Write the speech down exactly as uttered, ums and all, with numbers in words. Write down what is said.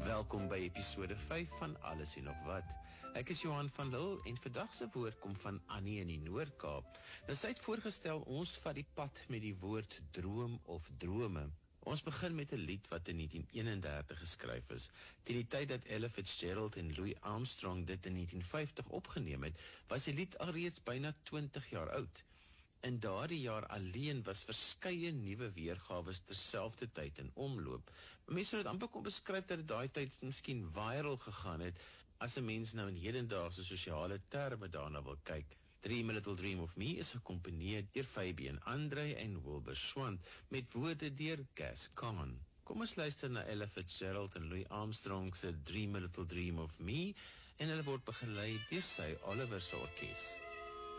Welkom by episode vyf van Alles en Nog Wat. Ek is Johan van Lille en vandag se woord kom van Annie in die Noord-Kaap. Nou sy het voorgestel ons vat die pad met die woord droom of drome. Ons begin met 'n lied wat in negentien eenendertig geskryf is. Teen die tyd dat Ella Fitzgerald en Louis Armstrong dit in negentien vyftig opgeneem het, was die lied alreeds byna twintig jaar oud. In daardie jaar alleen was verskeie nuwe weergawe terselfdertyd in omloop. Mense sou dit amper kon beskryf dat dit daai tyd miskien viral gegaan het, as 'n mens nou in hedendaagse sosiale terme daarna wil kyk. Dream a Little Dream of Me is gekomponeer deur Fabian Andre en Wilbur Swant met woorde deur Gas Kahn. Kom ons luister na Ella Fitzgerald en Louis Armstrong se Dream a Little Dream of Me en hulle word begelei deur sy Oliver se orkes.